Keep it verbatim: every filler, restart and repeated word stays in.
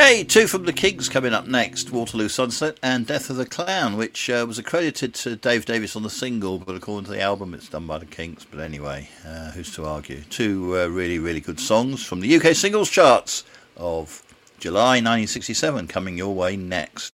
Okay, two from the Kinks coming up next, Waterloo Sunset and Death of the Clown, which uh, was accredited to Dave Davis on the single, but according to the album it's done by the Kinks. But anyway, uh, who's to argue? Two uh, really, really good songs from the U K singles charts of July nineteen sixty-seven coming your way next.